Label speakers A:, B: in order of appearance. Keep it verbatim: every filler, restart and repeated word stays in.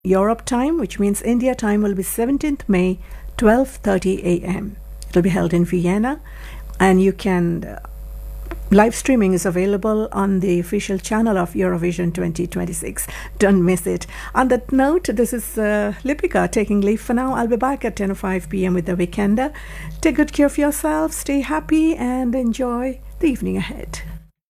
A: Europe time, which means India time, will be seventeenth May, twelve thirty a m It'll be held in Vienna, and you can uh, live streaming is available on the official channel of Eurovision twenty twenty-six. Don't miss it. On that note, this is uh, Lipika taking leave for now. I'll be back at ten oh five p m with the Weekender. Take good care of yourself, stay happy, and enjoy the evening ahead.